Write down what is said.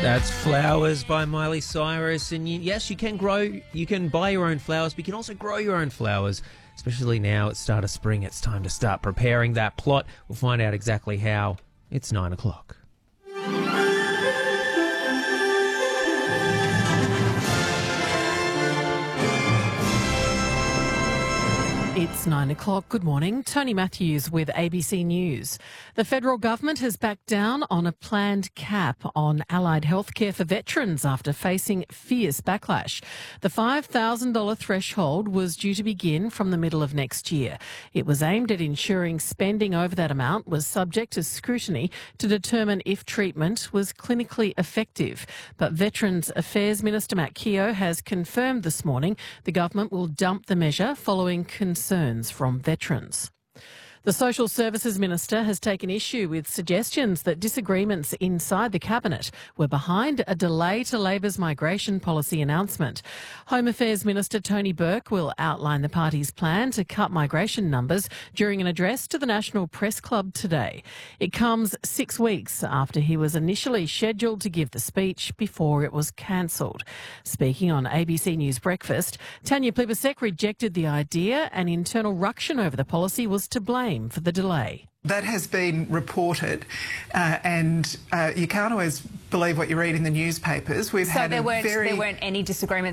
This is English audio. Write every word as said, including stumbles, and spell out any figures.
That's Flowers by Miley Cyrus. And you, yes, you can grow, you can buy your own flowers, but you can also grow your own flowers. Especially now, it's start of spring, it's time to start preparing that plot. We'll find out exactly how. It's nine o'clock. It's nine o'clock. Good morning. Tony Matthews with A B C News. The federal government has backed down on a planned cap on allied healthcare for veterans after facing fierce backlash. The five thousand dollars threshold was due to begin from the middle of next year. It was aimed at ensuring spending over that amount was subject to scrutiny to determine if treatment was clinically effective. But Veterans Affairs Minister Matt Keogh has confirmed this morning the government will dump the measure following concerns Concerns from veterans. The Social Services Minister has taken issue with suggestions that disagreements inside the Cabinet were behind a delay to Labor's migration policy announcement. Home Affairs Minister Tony Burke will outline the party's plan to cut migration numbers during an address to the National Press Club today. It comes six weeks after he was initially scheduled to give the speech before it was cancelled. Speaking on A B C News Breakfast, Tanya Plibersek rejected the idea and internal ruction over the policy was to blame for the delay. That has been reported, uh, and uh, you can't always believe what you read in the newspapers. We've so had there a weren't very there weren't any disagreements